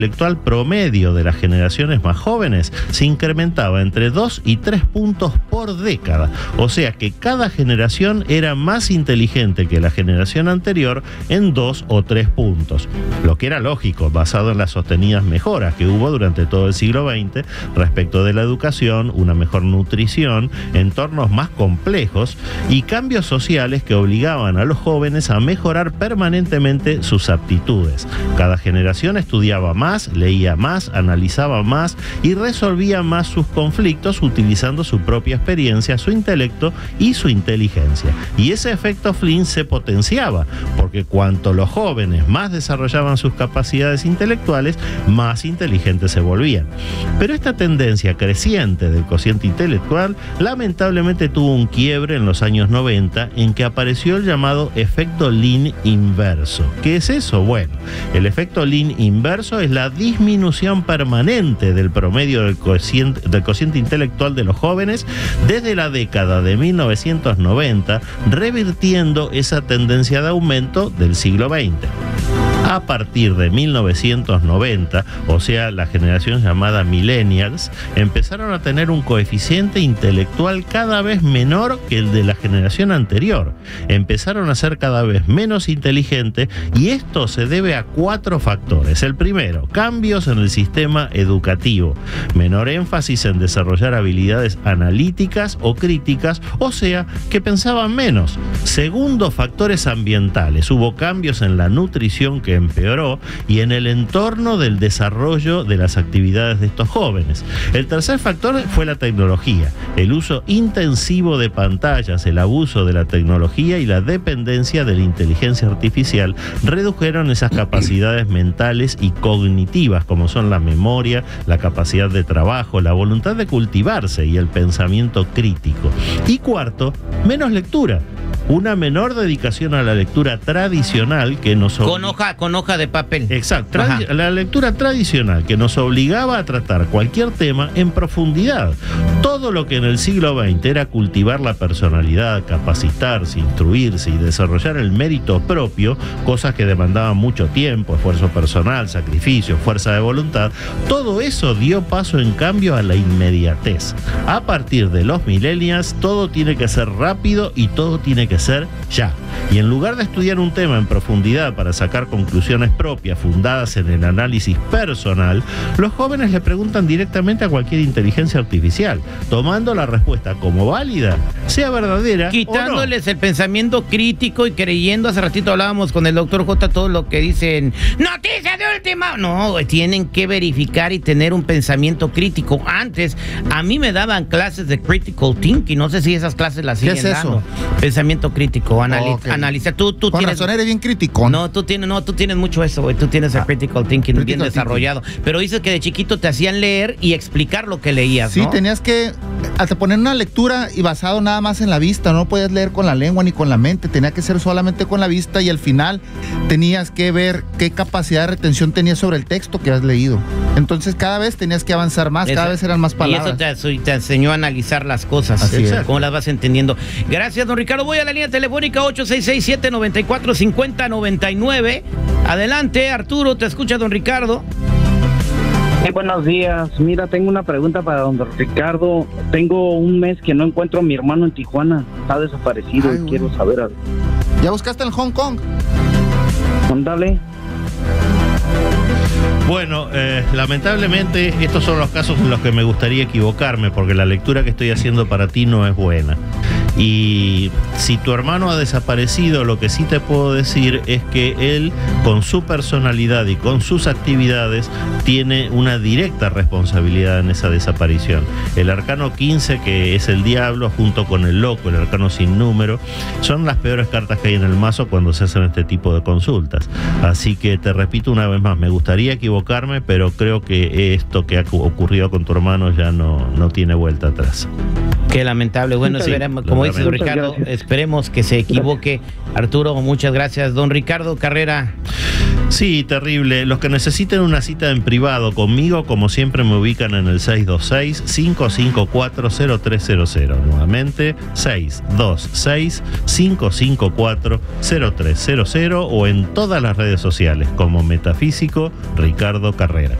intelectual promedio de las generaciones más jóvenes se incrementaba entre 2 y 3 puntos por década. O sea que cada generación era más inteligente que la generación anterior en 2 o 3 puntos. Lo que era lógico, basado en las sostenidas mejoras que hubo durante todo el siglo XX respecto de la educación, una mejor nutrición, entornos más complejos y cambios sociales que obligaban a los jóvenes a mejorar permanentemente sus aptitudes. Cada generación estudiaba más, leía más, analizaba más y resolvía más sus conflictos utilizando su propia experiencia, su intelecto y su inteligencia. Y ese efecto Flynn se potenciaba, porque cuanto los jóvenes más desarrollaban sus capacidades intelectuales, más inteligentes se volvían. Pero esta tendencia creciente del cociente intelectual lamentablemente tuvo un quiebre en los años 90 en que apareció el llamado efecto Lynn inverso. ¿Qué es eso? Bueno, el efecto Lynn inverso es la disminución permanente del promedio del cociente intelectual de los jóvenes desde la década de 1990, revirtiendo esa tendencia de aumento del siglo XX. A partir de 1990, o sea, la generación llamada Millennials, empezaron a tener un coeficiente intelectual cada vez menor que el de la generación anterior. Empezaron a ser cada vez menos inteligentes y esto se debe a 4 factores. El primero, cambios en el sistema educativo. Menor énfasis en desarrollar habilidades analíticas o críticas, o sea, que pensaban menos. Segundo, factores ambientales. Hubo cambios en la nutrición que empeoró y en el entorno del desarrollo de las actividades de estos jóvenes. El tercer factor fue la tecnología. El uso intensivo de pantallas, el abuso de la tecnología y la dependencia de la inteligencia artificial redujeron esas capacidades mentales y cognitivas, como son la memoria, la capacidad de trabajo, la voluntad de cultivarse y el pensamiento crítico. Y cuarto, menos lectura. Una menor dedicación a la lectura tradicional que nos con hoja de papel. Exacto, la lectura tradicional que nos obligaba a tratar cualquier tema en profundidad. Todo lo que en el siglo XX era cultivar la personalidad, capacitarse, instruirse y desarrollar el mérito propio, cosas que demandaban mucho tiempo, esfuerzo personal, sacrificio, fuerza de voluntad, todo eso dio paso en cambio a la inmediatez. A partir de los millennials, todo tiene que ser rápido y todo tiene que ser ya. Y en lugar de estudiar un tema en profundidad para sacar conclusiones propias fundadas en el análisis personal, los jóvenes le preguntan directamente a cualquier inteligencia artificial, tomando la respuesta como válida, sea verdadera quitándoles o no. El pensamiento crítico y creyendo. Hace ratito hablábamos con el doctor J todo lo que dicen, noticia de última. No, tienen que verificar y tener un pensamiento crítico. Antes, a mí me daban clases de critical thinking, no sé si esas clases las siguen dando. Pensamiento crítico, analiza. Tú con tienes razón, eres bien crítico. tú tienes mucho eso, güey. Tú tienes el critical thinking bien desarrollado. Pero dices que de chiquito te hacían leer y explicar lo que leías, sí, ¿no? tenías que hasta poner una lectura y basado nada más en la vista. No podías leer con la lengua ni con la mente. Tenía que ser solamente con la vista y al final tenías que ver qué capacidad de retención tenías sobre el texto que has leído. Entonces cada vez tenías que avanzar más, cada vez eran más palabras. Y eso te enseñó a analizar las cosas. Así es. Cómo las vas entendiendo. Gracias, don Ricardo. Voy a la línea telefónica 866-794-5099. Adelante, Arturo, te escucha don Ricardo. Buenos días. Mira, tengo una pregunta para don Ricardo. Tengo un mes que no encuentro a mi hermano en Tijuana. Está desaparecido. Y quiero saber algo. ¿Ya buscaste en Hong Kong? Ándale. Bueno, lamentablemente estos son los casos en los que me gustaría equivocarme, porque la lectura que estoy haciendo para ti no es buena. Y si tu hermano ha desaparecido, lo que sí te puedo decir es que él, con su personalidad y con sus actividades, tiene una directa responsabilidad en esa desaparición. El arcano 15, que es el diablo, junto con el loco, el arcano sin número, son las peores cartas que hay en el mazo cuando se hacen este tipo de consultas. Así que te repito una vez más, me gustaría equivocarme, pero creo que esto que ha ocurrido con tu hermano ya no tiene vuelta atrás. Qué lamentable. Bueno, esperemos, como dice don Ricardo, esperemos que se equivoque. Arturo, muchas gracias. Don Ricardo Carrera. Sí, terrible. Los que necesiten una cita en privado conmigo, como siempre, me ubican en el 626-554-0300. Nuevamente, 626-554-0300 o en todas las redes sociales como Metafísico Ricardo Carrera.